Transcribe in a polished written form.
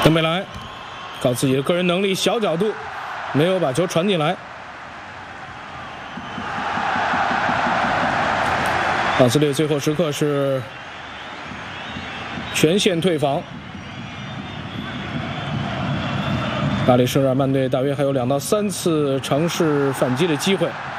登贝莱靠自己的个人能力，小角度没有把球传进来。马斯列最后时刻是全线退防。巴黎圣日耳曼队大约还有2到3次尝试反击的机会。